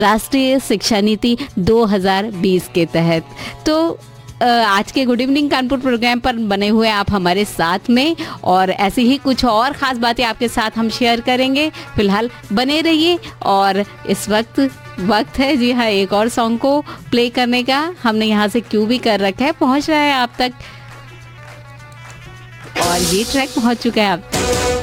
राष्ट्रीय शिक्षा नीति 2020 के तहत। तो आज के गुड इवनिंग कानपुर प्रोग्राम पर बने हुए आप हमारे साथ में, और ऐसी ही कुछ और ख़ास बातें आपके साथ हम शेयर करेंगे। फिलहाल बने रहिए, और इस वक्त है जी हाँ एक और सॉन्ग को प्ले करने का। हमने यहाँ से क्यों भी कर रखा है, पहुँच रहा है आप तक, और ये ट्रैक पहुँच चुका है आप तक।